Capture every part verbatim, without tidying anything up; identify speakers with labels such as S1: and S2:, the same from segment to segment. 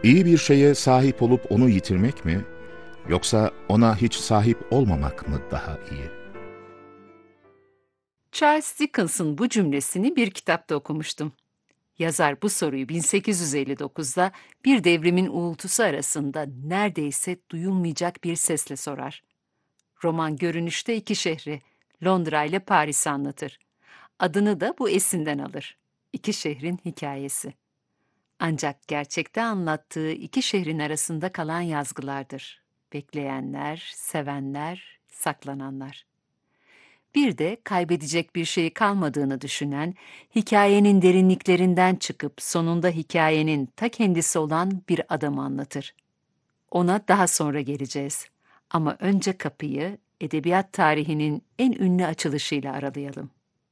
S1: İyi bir şeye sahip olup onu yitirmek mi, yoksa ona hiç sahip olmamak mı daha iyi?
S2: Charles Dickens'ın bu cümlesini bir kitapta okumuştum. Yazar bu soruyu bin sekiz yüz elli dokuzda bir devrimin uğultusu arasında neredeyse duyulmayacak bir sesle sorar. Roman görünüşte iki şehri, Londra ile Paris'i anlatır. Adını da bu esinden alır. İki şehrin hikayesi. Ancak gerçekte anlattığı iki şehrin arasında kalan yazgılardır. Bekleyenler, sevenler, saklananlar. Bir de kaybedecek bir şey kalmadığını düşünen, hikayenin derinliklerinden çıkıp sonunda hikayenin ta kendisi olan bir adamı anlatır. Ona daha sonra geleceğiz. Ama önce kapıyı edebiyat tarihinin en ünlü açılışıyla aralayalım.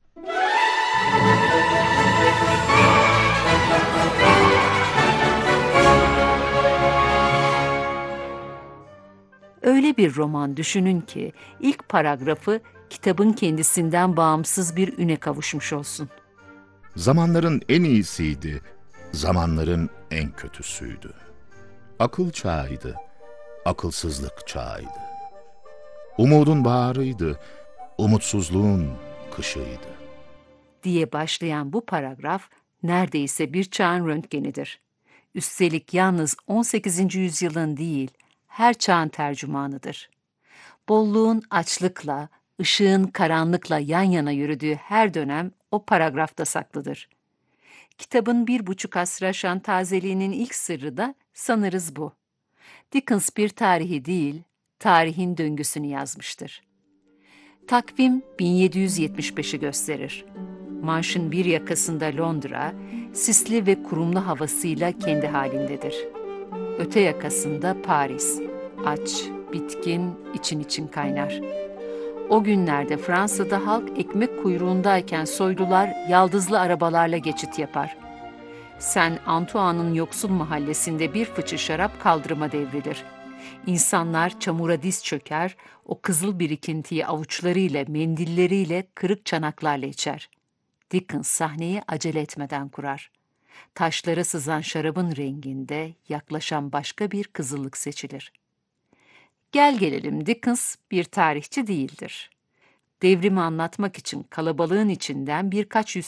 S2: Öyle bir roman düşünün ki ilk paragrafı kitabın kendisinden bağımsız bir üne kavuşmuş olsun.
S1: Zamanların en iyisiydi, zamanların en kötüsüydü. Akıl çağıydı, akılsızlık çağıydı. Umudun baharıydı, umutsuzluğun kışıydı.
S2: Diye başlayan bu paragraf neredeyse bir çağın röntgenidir. Üstelik yalnız on sekizinci yüzyılın değil, her çağın tercümanıdır. Bolluğun açlıkla, ışığın karanlıkla yan yana yürüdüğü her dönem o paragrafta saklıdır. Kitabın bir buçuk asra aşan tazeliğinin ilk sırrı da sanırız bu. Dickens bir tarihi değil, tarihin döngüsünü yazmıştır. Takvim bin yedi yüz yetmiş beşi gösterir. Manş'ın bir yakasında Londra, sisli ve kurumlu havasıyla kendi halindedir. Öte yakasında Paris, aç, bitkin, için için kaynar. O günlerde Fransa'da halk ekmek kuyruğundayken soylular yaldızlı arabalarla geçit yapar. Saint Antoine'ın yoksul mahallesinde bir fıçı şarap kaldırıma devrilir. İnsanlar çamura diz çöker, o kızıl birikintiyi avuçlarıyla, mendilleriyle, kırık çanaklarla içer. Dickens sahneyi acele etmeden kurar. Taşlara sızan şarabın renginde yaklaşan başka bir kızıllık seçilir. Gel gelelim Dickens bir tarihçi değildir. Devrimi anlatmak için kalabalığın içinden birkaç yüz